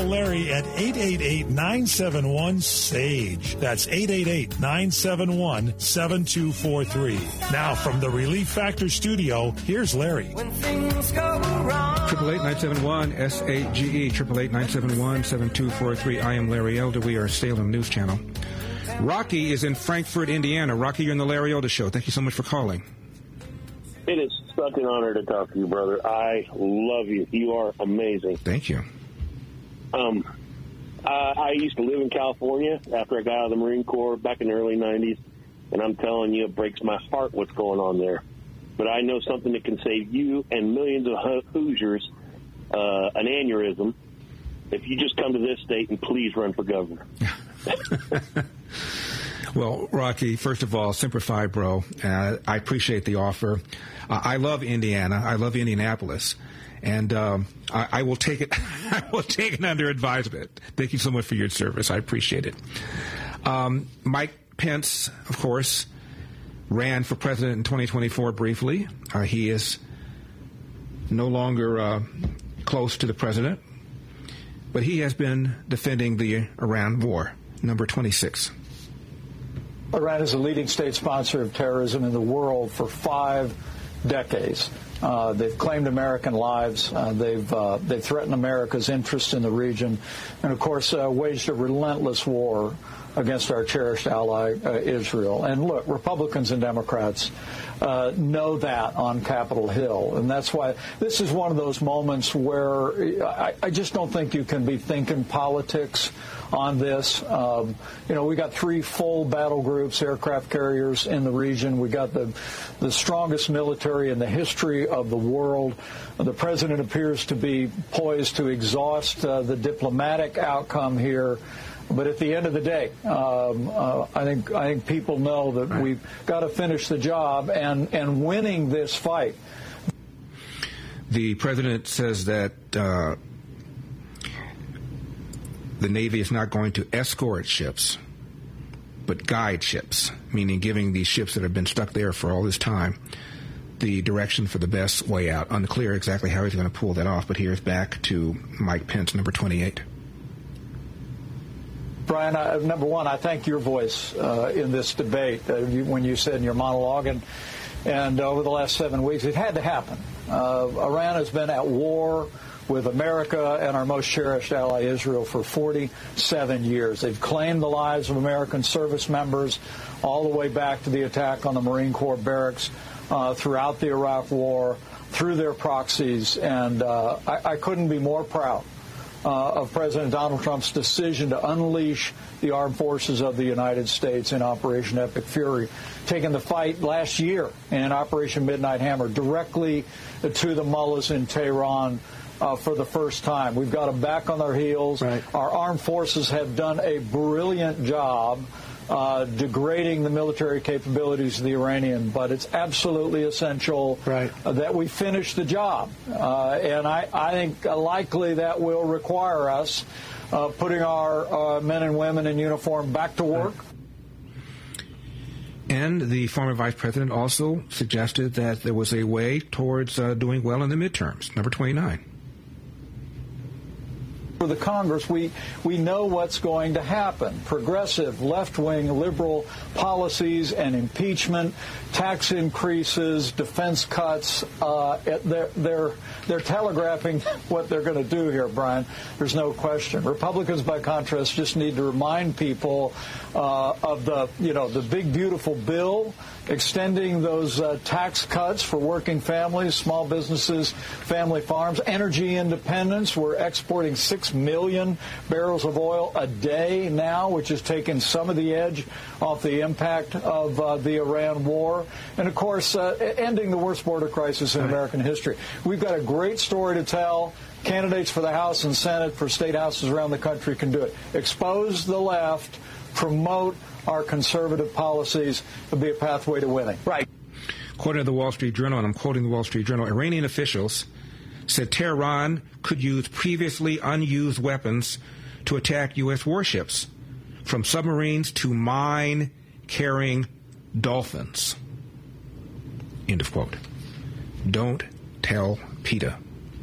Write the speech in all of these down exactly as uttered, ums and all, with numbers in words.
call Larry at eight eight eight, nine seven one, S A G E. That's eight eight eight, nine seven one, seven two four three. Now, from the Relief Factor studio, here's Larry. When things go wrong. Triple eight nine seven one S A G E. Triple eight nine seven one seven two four three. I am Larry Elder. We are Salem News Channel. Rocky is in Frankfort, Indiana. Rocky, you're in the Larry Elder Show. Thank you so much for calling. It is such an honor to talk to you, brother. I love you. You are amazing. Thank you. Um, uh, I used to live in California after I got out of the Marine Corps back in the early nineties, and I'm telling you, it breaks my heart what's going on there. But I know something that can save you and millions of Hoosiers uh, an aneurysm if you just come to this state and please run for governor. Well, Rocky, first of all, Semper Fi, bro. Uh, I appreciate the offer. Uh, I love Indiana. I love Indianapolis. And um, I, I will take it I will take it under advisement. Thank you so much for your service. I appreciate it. Um, Mike Pence, of course, ran for president in twenty twenty-four briefly. Uh, he is no longer uh, close to the president, but he has been defending the Iran war. Number twenty-six. Iran is a leading state sponsor of terrorism in the world for five decades. Uh, they've claimed American lives. Uh, they've uh, they've threatened America's interest in the region, and of course uh, waged a relentless war against our cherished ally uh, Israel. And look, Republicans and Democrats uh, know that on Capitol Hill, and that's why this is one of those moments where I, I just don't think you can be thinking politics on this. Um, you know, we got three full battle groups, aircraft carriers in the region. We got the the strongest military in the history of the world. The president appears to be poised to exhaust uh, the diplomatic outcome here. But at the end of the day, um, uh, I think I think people know that right. we've got to finish the job, and, and winning this fight. The president says that uh, the Navy is not going to escort ships, but guide ships, meaning giving these ships that have been stuck there for all this time the direction for the best way out. Unclear exactly how he's going to pull that off, but here's back to Mike Pence, number twenty-eight. Brian, I, number one, I thank your voice uh, in this debate uh, you, when you said in your monologue, and, and over the last seven weeks, it had to happen. Uh, Iran has been at war with America and our most cherished ally, Israel, for forty-seven years. They've claimed the lives of American service members all the way back to the attack on the Marine Corps barracks uh, throughout the Iraq War, through their proxies, and uh, I, I couldn't be more proud Uh, of President Donald Trump's decision to unleash the armed forces of the United States in Operation Epic Fury, taking the fight last year in Operation Midnight Hammer directly to the mullahs in Tehran uh, for the first time. We've got them back on their heels. Right. Our armed forces have done a brilliant job Uh, degrading the military capabilities of the Iranian, but it's absolutely essential right. uh, that we finish the job. Uh, and I, I think uh, likely that will require us uh, putting our uh, men and women in uniform back to work. And the former vice president also suggested that there was a way towards uh, doing well in the midterms. Number twenty-nine. For the Congress, we, we know what's going to happen. Progressive, left-wing, liberal policies and impeachment, tax increases, defense cuts. Uh, they're, they're, they're telegraphing what they're going to do here, Brian. There's no question. Republicans, by contrast, just need to remind people uh, of the, you know, the big, beautiful bill extending those uh, tax cuts for working families, small businesses, family farms, energy independence. We're exporting six million barrels of oil a day now, which has taken some of the edge off the impact of uh, the Iran war. And, of course, uh, ending the worst border crisis in American history. We've got a great story to tell. Candidates for the House and Senate, for state houses around the country can do it. Expose the left, promote our conservative policies, will be a pathway to winning. Right. According to the Wall Street Journal, and I'm quoting the Wall Street Journal, Iranian officials said Tehran could use previously unused weapons to attack U S warships, from submarines to mine-carrying dolphins. End of quote. Don't tell PETA.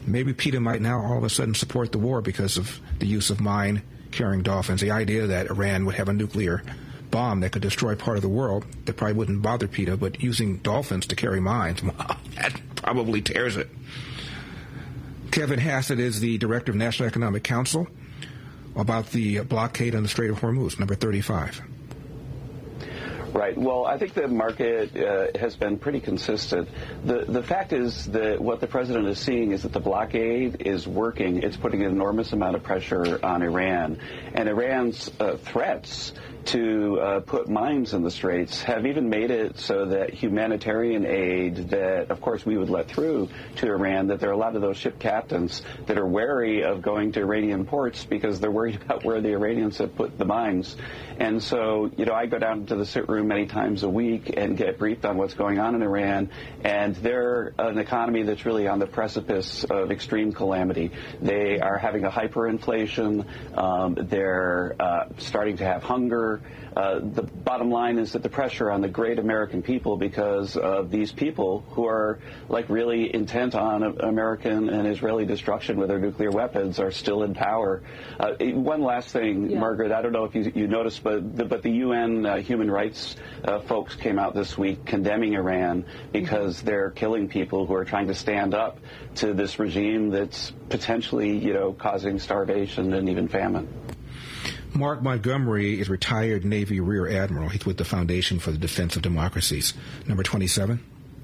maybe PETA might now all of a sudden support the war because of the use of mine-carrying dolphins. The idea that Iran would have a nuclear bomb that could destroy part of the world that probably wouldn't bother PETA, but using dolphins to carry mines, wow, that probably tears it. Kevin Hassett is the Director of National Economic Council. About the blockade on the Strait of Hormuz, number thirty-five. Right. Well, I think the market uh, has been pretty consistent. The the fact is that what the president is seeing is that the blockade is working. It's putting an enormous amount of pressure on Iran. And Iran's uh, threats to uh, put mines in the straits have even made it so that humanitarian aid that, of course, we would let through to Iran, that there are a lot of those ship captains that are wary of going to Iranian ports because they're worried about where the Iranians have put the mines. And so, you know, I go down to the sit room many times a week and get briefed on what's going on in Iran, and they're an economy that's really on the precipice of extreme calamity. They are having a hyperinflation. Um, they're uh, starting to have hunger. Uh, the bottom line is that the pressure on the great American people, because of these people who are like really intent on American and Israeli destruction with their nuclear weapons, are still in power. Uh, one last thing, yeah. Margaret, I don't know if you, you noticed, but the, but the U N uh, human rights uh, folks came out this week condemning Iran because mm-hmm. they're killing people who are trying to stand up to this regime that's potentially, you know, causing starvation and even famine. Mark Montgomery is retired Navy Rear Admiral. He's with the Foundation for the Defense of Democracies. Number twenty-seven.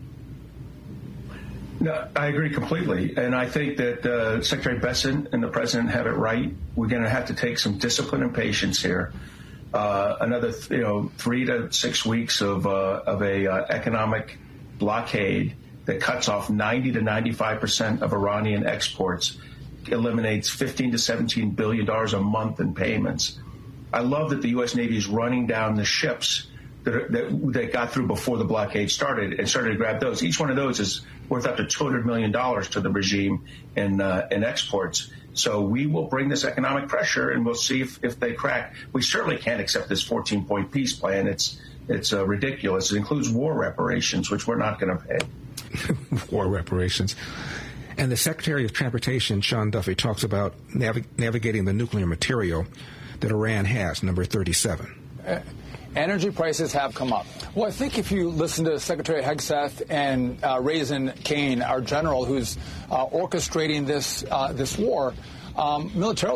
No, I agree completely. And I think that uh, Secretary Bessent and the president have it right. We're going to have to take some discipline and patience here. Uh, another, th- you know, three to six weeks of uh, of a uh, economic blockade that cuts off ninety to ninety-five percent of Iranian exports, eliminates fifteen to seventeen billion dollars a month in payments. I love that the U S Navy is running down the ships that, are, that, that got through before the blockade started and started to grab those. Each one of those is worth up to two hundred million dollars to the regime in, uh, in exports. So we will bring this economic pressure, and we'll see if, if they crack. We certainly can't accept this fourteen-point peace plan. It's, it's uh, ridiculous. It includes war reparations, which we're not going to pay. War reparations. And the Secretary of Transportation, Sean Duffy, talks about nav- navigating the nuclear material that Iran has, number thirty-seven. Uh, energy prices have come up. Well, I think if you listen to Secretary Hegseth and uh, Raisin Kane, our general, who's uh, orchestrating this uh, this war, um, militarily,